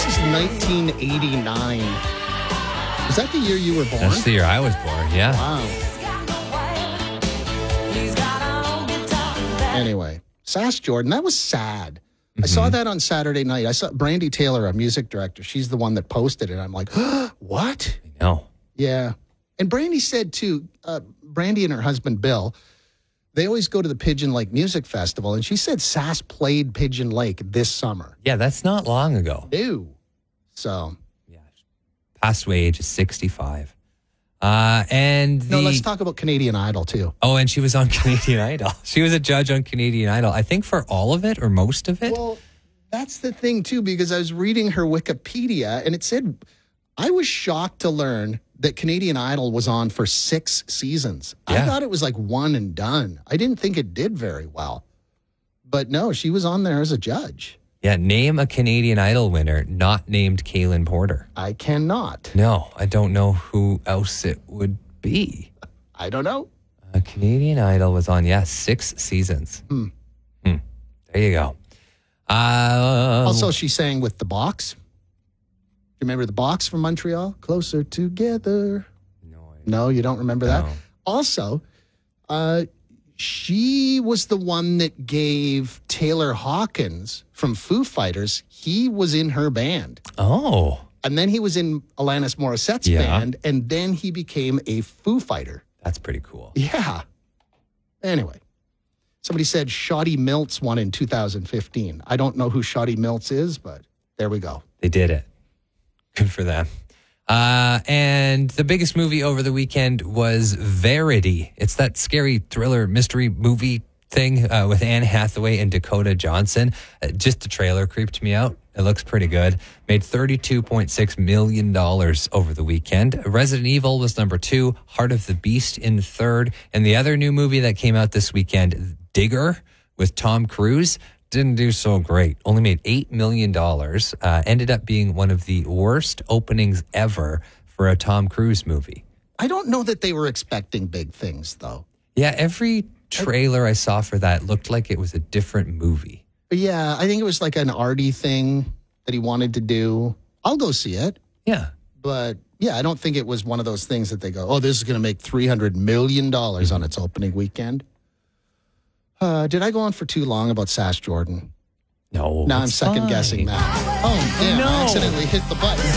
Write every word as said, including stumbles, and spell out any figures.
This is nineteen eighty-nine. Is that the year you were born? That's the year I was born, yeah. Wow. Anyway, Sass Jordan, that was sad. Mm-hmm. I saw that on Saturday night. I saw Brandy Taylor, our music director. She's the one that posted it. I'm like, what? I know. Yeah. And Brandy said, too, uh, Brandy and her husband, Bill, they always go to the Pigeon Lake Music Festival. And she said Sass played Pigeon Lake this summer. Yeah, that's not long ago. Ew. So. Yeah. Passed away age of sixty-five. Uh, and the, no, let's talk about Canadian Idol, too. Oh, and she was on Canadian Idol. She was a judge on Canadian Idol, I think for all of it or most of it. Well, that's the thing, too, because I was reading her Wikipedia, and it said, I was shocked to learn that Canadian Idol was on for six seasons. Yeah. I thought it was like one and done. I didn't think it did very well. But no, she was on there as a judge. Yeah, name a Canadian Idol winner not named Kaylin Porter. I cannot. No, I don't know who else it would be. I don't know. Uh, Canadian Idol was on, yeah, six seasons. Hmm. Hmm. There you go. Uh, also, she sang with The Box. Do you remember The Box from Montreal? Closer Together. No, I no you don't remember that? No. Also, uh, she was the one that gave Taylor Hawkins from Foo Fighters. He was in her band. Oh. And then he was in Alanis Morissette's yeah. band, and then he became a Foo Fighter. That's pretty cool. Yeah. Anyway, somebody said Shoddy Milts won in two thousand fifteen. I don't know who Shoddy Milts is, but there we go. They did it. Good for them. Uh, and the biggest movie over the weekend was Verity. It's that scary thriller mystery movie thing uh, with Anne Hathaway and Dakota Johnson. Uh, just the trailer creeped me out. It looks pretty good. Made thirty-two point six million dollars over the weekend. Resident Evil was number two. Heart of the Beast in third. And the other new movie that came out this weekend, Digger, with Tom Cruise, didn't do so great. Only made eight million dollars. Uh, ended up being one of the worst openings ever for a Tom Cruise movie. I don't know that they were expecting big things, though. Yeah, every trailer I saw for that looked like it was a different movie. Yeah, I think it was like an arty thing that he wanted to do. I'll go see it. Yeah. But, yeah, I don't think it was one of those things that they go, oh, this is going to make three hundred million dollars on its opening weekend. Uh, did I go on for too long about Sass Jordan? No. Now I'm second-guessing that. Oh, damn, no. I accidentally hit the button.